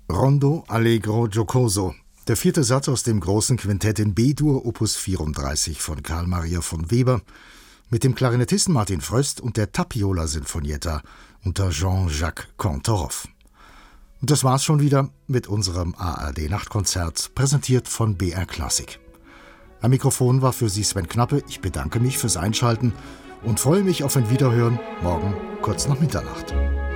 Rondo Allegro Giocoso, der vierte Satz aus dem großen Quintett in B-Dur Opus 34 von Carl Maria von Weber mit dem Klarinettisten Martin Fröst und der Tapiola Sinfonietta unter Jean-Jacques Kantorov. Und das war's schon wieder mit unserem ARD-Nachtkonzert, präsentiert von BR Classic. Am Mikrofon war für Sie Sven Knappe. Ich bedanke mich fürs Einschalten und freue mich auf ein Wiederhören morgen kurz nach Mitternacht.